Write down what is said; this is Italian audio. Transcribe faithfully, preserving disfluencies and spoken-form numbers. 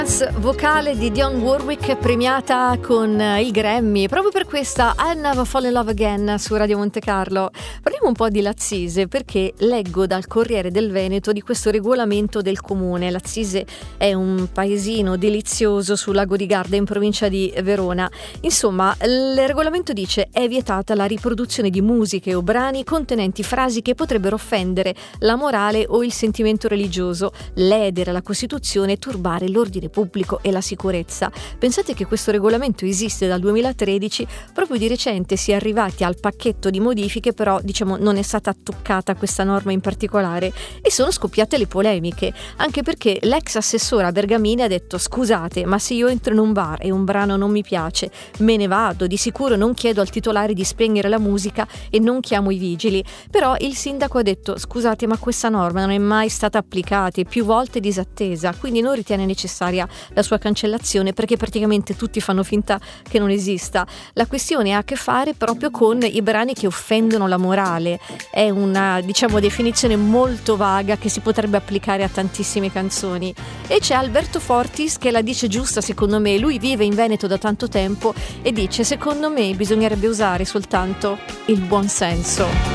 Vocale di Dionne Warwick premiata con il Grammy proprio per questa I'll Never Fall in Love Again su Radio Monte Carlo. Parliamo un po' di Lazzise, perché leggo dal Corriere del Veneto di questo regolamento del comune. Lazzise è un paesino delizioso sul lago di Garda in provincia di Verona. Insomma, il regolamento dice: è vietata la riproduzione di musiche o brani contenenti frasi che potrebbero offendere la morale o il sentimento religioso, ledere la Costituzione e turbare l'ordine pubblico e la sicurezza. Pensate che questo regolamento esiste dal duemilatredici, proprio di recente si è arrivati al pacchetto di modifiche, però diciamo non è stata toccata questa norma in particolare e sono scoppiate le polemiche, anche perché l'ex assessore a Bergamini ha detto: scusate, ma se io entro in un bar e un brano non mi piace, me ne vado, di sicuro non chiedo al titolare di spegnere la musica e non chiamo i vigili. Però il sindaco ha detto: scusate, ma questa norma non è mai stata applicata e più volte disattesa, quindi non ritiene necessaria la sua cancellazione, perché praticamente tutti fanno finta che non esista. La questione ha a che fare proprio con i brani che offendono la morale. È una, diciamo, definizione molto vaga che si potrebbe applicare a tantissime canzoni. E c'è Alberto Fortis che la dice giusta, secondo me. Lui vive in Veneto da tanto tempo e dice: secondo me bisognerebbe usare soltanto il buon senso.